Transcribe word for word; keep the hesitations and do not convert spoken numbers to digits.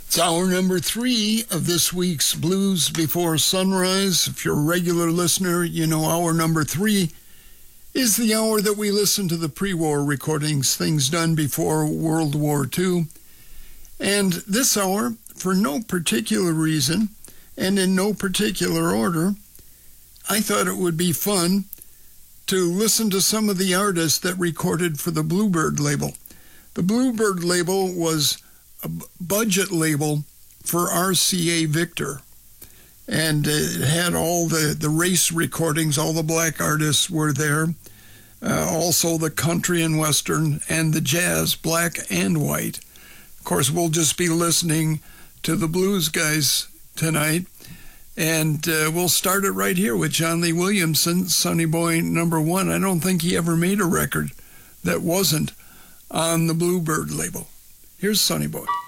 It's hour number three of this week's Blues Before Sunrise. If you're a regular listener, you know hour number three is the hour that we listen to the pre-war recordings, things done before World War Two. And this hour, for no particular reason and in no particular order, I thought it would be fun to listen to some of the artists that recorded for the Bluebird label. The Bluebird label was a budget label for R C A Victor, and it had all the, the race recordings. All the black artists were there, uh, also the country and western and the jazz, black and white. Of course, we'll just be listening to the blues guys tonight, and uh, we'll start it right here with John Lee Williamson, Sonny Boy number one. I don't think he ever made a record that wasn't on the Bluebird label. Here's Sonny Boy.